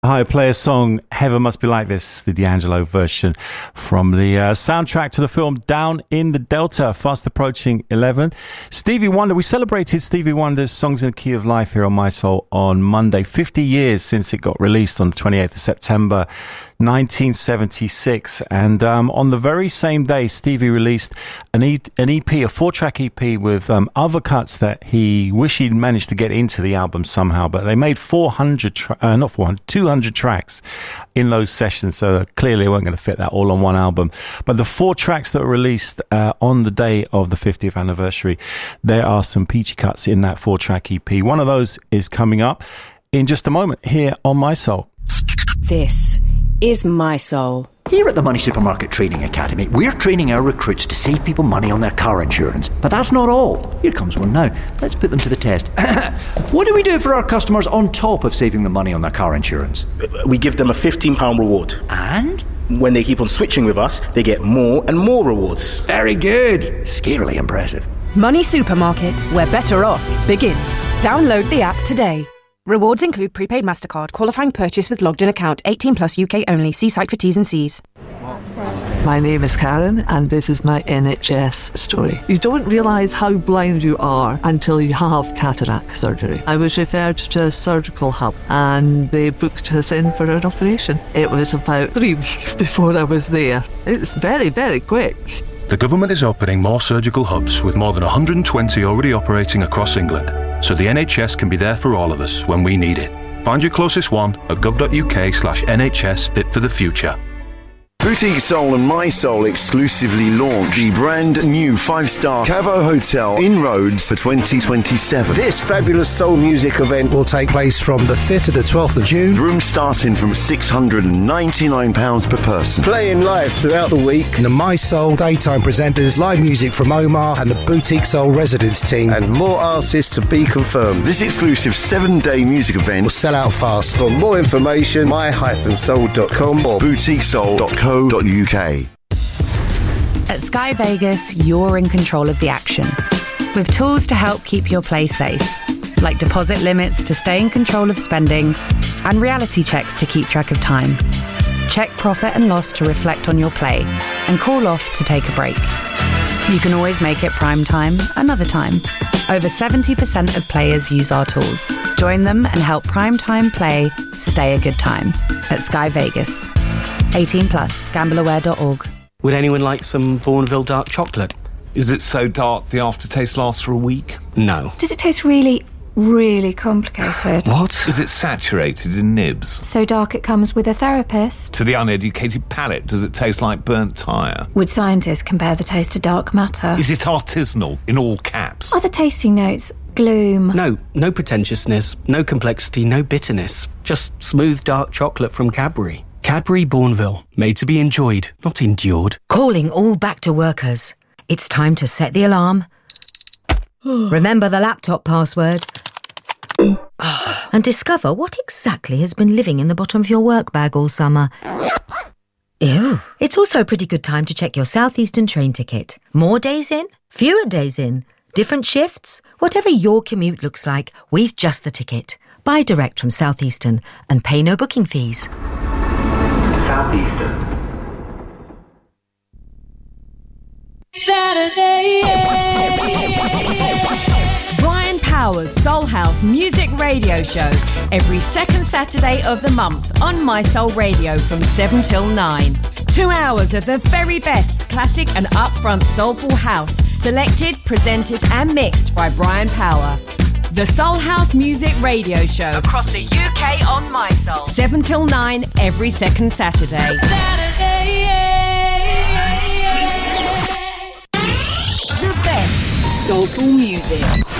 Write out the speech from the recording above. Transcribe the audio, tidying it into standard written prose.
Higher Player song Heaven Must Be Like This, the D'Angelo version from the soundtrack to the film Down in the Delta, fast approaching 11. Stevie Wonder, we celebrated Stevie Wonder's Songs in the Key of Life here on My Soul on Monday. 50 years since it got released on the 28th of September 1976, and on the very same day Stevie released an EP, a 4-track EP with other cuts that he wished he'd managed to get into the album somehow, but they made 200 tracks in those sessions, so clearly they weren't going to fit that all on one album. But the 4 tracks that were released on the day of the 50th anniversary, there are some peachy cuts in that 4-track EP. One of those is coming up in just a moment here on My Soul. This is My Soul. Here at the Money Supermarket Training Academy, we're training our recruits to save people money on their car insurance. But that's not all. Here comes one now. Let's put them to the test. What do we do for our customers on top of saving them money on their car insurance? We give them a £15 reward. And? When they keep on switching with us, they get more and more rewards. Very good. Scarily impressive. Money Supermarket, where better off begins. Download the app today. Rewards include prepaid MasterCard, qualifying purchase with logged-in account, 18 plus UK only. See site for T's and C's. My name is Karen, and this is my NHS story. You don't realise how blind you are until you have cataract surgery. I was referred to a surgical hub, and they booked us in for an operation. It was about 3 weeks before I was there. It's very, very quick. The government is opening more surgical hubs, with more than 120 already operating across England, so the NHS can be there for all of us when we need it. Find your closest one at gov.uk/NHS Fit for the Future. Boutique Soul and My Soul exclusively launch the brand new 5-star Cavo Hotel in Rhodes for 2027. This fabulous soul music event will take place from the 5th to the 12th of June. Rooms starting from £699 per person. Playing live throughout the week. And the My Soul daytime presenters, live music from Omar and the Boutique Soul residence team. And more artists to be confirmed. This exclusive 7-day music event will sell out fast. For more information, my-soul.com or boutiquesoul.co.uk. At Sky Vegas, you're in control of the action, with tools to help keep your play safe, like deposit limits to stay in control of spending, and reality checks to keep track of time. Check profit and loss to reflect on your play, and call off to take a break. You can always make it prime time another time. Over 70% of players use our tools. Join them and help prime time play stay a good time at Sky Vegas. 18 plus, gambleaware.org. Would anyone like some Bourneville dark chocolate? Is it so dark the aftertaste lasts for a week? No. Does it taste really, really complicated? What? Is it saturated in nibs? So dark it comes with a therapist? To the uneducated palate, does it taste like burnt tyre? Would scientists compare the taste to dark matter? Is it artisanal, in all caps? Are the tasting notes gloom? No pretentiousness, no complexity, no bitterness. Just smooth dark chocolate from Cadbury. Cadbury Bourneville, made to be enjoyed, not endured. Calling all back to workers. It's time to set the alarm. Remember the laptop password. And discover what exactly has been living in the bottom of your work bag all summer. Ew. It's also a pretty good time to check your Southeastern train ticket. More days in, fewer days in, different shifts. Whatever your commute looks like, we've just the ticket. Buy direct from Southeastern and pay no booking fees. Southeastern. Saturday. Brian Powers' Soul House Music Radio Show every second Saturday of the month on My Soul Radio from 7 till 9. 2 hours of the very best classic and upfront soulful house, selected, presented and mixed by Brian Power. The Soul House Music Radio Show across the UK on My Soul. 7 till 9 every second Saturday. The best soulful music.